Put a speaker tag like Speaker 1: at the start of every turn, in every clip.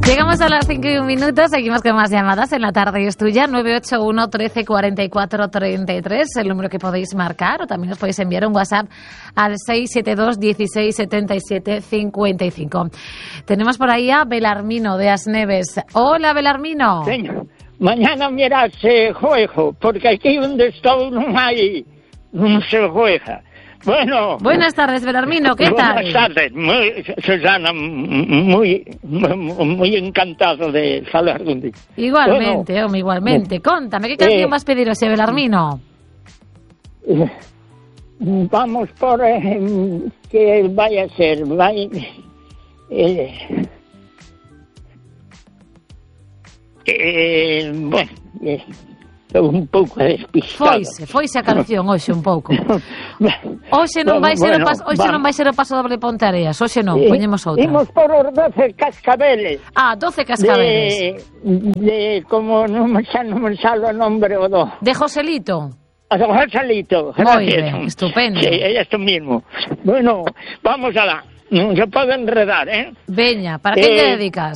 Speaker 1: Llegamos a las 5:01, seguimos con más llamadas en la tarde y es tuya, 981 13 44 33, el número que podéis marcar, o también os podéis enviar un WhatsApp al 672 16 77 55. Tenemos por ahí a Belarmino de Asneves. Hola, Belarmino.
Speaker 2: Señor, mañana mirad se juego, porque aquí donde estoy no se juega. Bueno.
Speaker 1: Buenas tardes, Belarmino, ¿qué tal?
Speaker 2: Buenas tardes, Susana, muy encantado de hablar contigo.
Speaker 1: Igualmente, bueno, igualmente. Contame, ¿qué canción vas a pedir ese, Belarmino?
Speaker 2: Vamos por que vaya a ser, bueno, estou un pouco despistado.
Speaker 1: Foise a canción hoxe un pouco. Hoxe non vai ser o paso doble Ponteareas, hoxe non, poñemos outra.
Speaker 2: Imos por os 12 cascabeles.
Speaker 1: 12 cascabeles.
Speaker 2: Como non me sale o nombre o do.
Speaker 1: De Joselito.
Speaker 2: Joselito, gracias.
Speaker 1: Moi ben, estupendo.
Speaker 2: Sí, esto mismo. Bueno, vamos alá. Non se pode enredar,
Speaker 1: Veña, para quen te dedicas?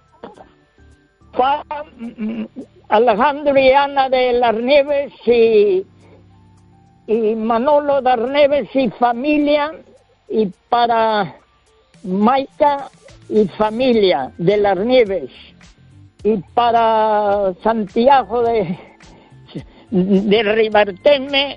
Speaker 2: Alejandro y Ana de las Nieves y Manolo de las Nieves y familia, y para Maica y familia de las Nieves, y para Santiago de Ribarteme,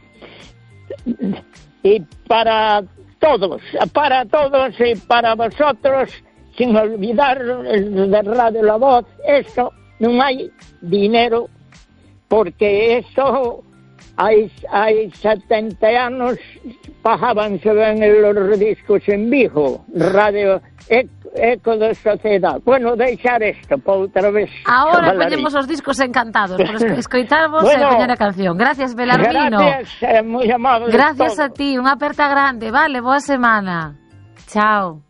Speaker 2: y para todos y para vosotros, sin olvidar de Radio La Voz. Esto non hai dinero, porque eso hai 70 anos pagábanse ben os discos en Vigo, Radio Eco da Sociedade. Bueno, deixar isto para outra vez.
Speaker 1: Ahora poñemos os discos encantados por escoitarvos e poñer a canción. Gracias, Belarmino.
Speaker 2: Gracias, moi amable.
Speaker 1: Gracias a ti, unha aperta grande. Vale, boa semana. Chao.